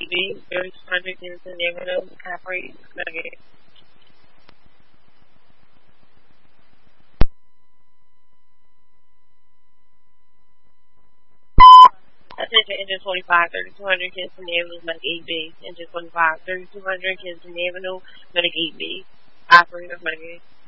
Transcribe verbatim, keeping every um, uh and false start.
eight B, thirty-two hundred Kensington Avenue, Capri, Connecticut. Attention, engine twenty-five, thirty-two hundred Kensington Avenue, Medic eight B. Engine twenty-five, thirty-two hundred Kensington Avenue, Medic eight B. Operator, Medic